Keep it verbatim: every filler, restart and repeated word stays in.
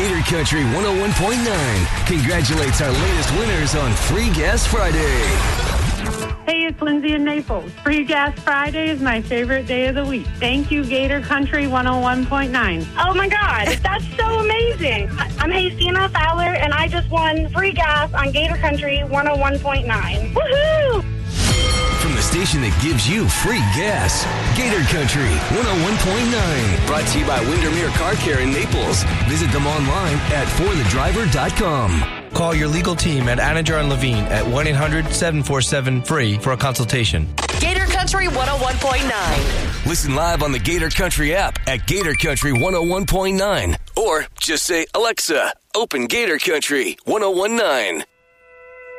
Gator Country one oh one point nine congratulates our latest winners on Free Gas Friday. Hey, it's Lindsay in Naples. Free Gas Friday is my favorite day of the week. Thank you, Gator Country one oh one point nine. Oh, my God. That's so amazing. I'm Hastina Fowler, and I just won free gas on Gator Country one oh one point nine. Woohoo! From the station that gives you free gas, Gator Country one oh one point nine. Brought to you by Windermere Car Care in Naples. Visit them online at for the driver dot com. Call your legal team at Anninger and Levine at one eight hundred seven four seven free for a consultation. Gator Country one oh one point nine. Listen live on the Gator Country app at Gator Country one oh one point nine. Or just say, Alexa, open Gator Country one oh one point nine.